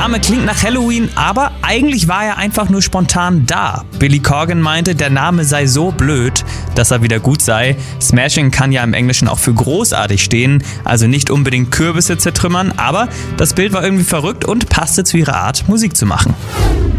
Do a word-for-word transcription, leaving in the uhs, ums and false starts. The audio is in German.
Name klingt nach Halloween, aber eigentlich war er einfach nur spontan da. Billy Corgan meinte, der Name sei so blöd, dass er wieder gut sei. Smashing kann ja im Englischen auch für großartig stehen, also nicht unbedingt Kürbisse zertrümmern, aber das Bild war irgendwie verrückt und passte zu ihrer Art, Musik zu machen.